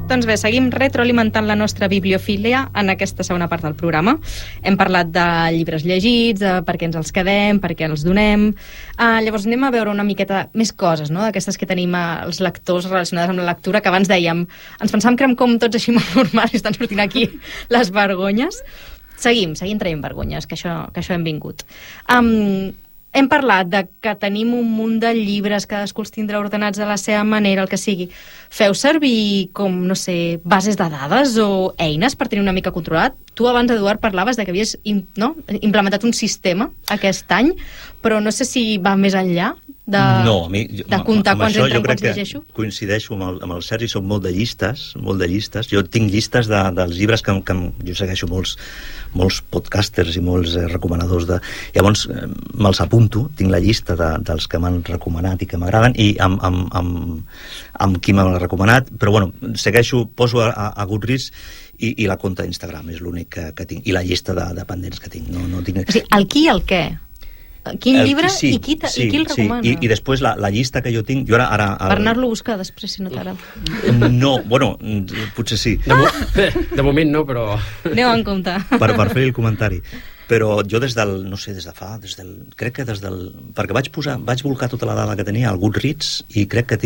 Doncs bé, seguim retroalimentant la nostra bibliofília en aquesta segona part del programa. Hem parlat de llibres llegits, de per què ens els quedem, per què els donem. Llavors anem a veure una miqueta més coses, no?, d'aquestes que tenim els lectors relacionades amb la lectura, que abans dèiem, ens pensàvem que érem com tots així molt normals i estan sortint aquí les vergonyes. Seguim traient vergonyes, que això hem vingut. Hem parlat de que tenim un munt de llibres, cadascú els tindrà ordenats de la seva manera, el que sigui. Feu servir com, no sé, bases de dades o eines per tenir una mica controlat? Tu abans, Eduard, parlaves de que havies implementat un sistema aquest any, però no sé si va més enllà de comptar quants entren, quants llegeixo. Coincideixo amb el Sergi, soc molt de llistes. Jo tinc llistes dels llibres que jo segueixo molts podcasters i molts recomanadors Llavors me'ls apunto, tinc la llista dels que m'han recomanat i que m'agraden, i amb qui m'ha recomanat, però bueno, poso a Goodreads i la compte d'Instagram, és l'únic que tinc, i la llista de pendents que tinc. No tinc... O sigui, el qui i el què? Quin llibre i qui el recomana? I després la llista que jo tinc... Per anar-lo a buscar després, si no t'agrada. No, bueno, potser sí. De moment no, però... Aneu en compte. Per fer el comentari. Però jo crec que perquè vaig volcar tota la dada que tenia al Goodreads, i crec que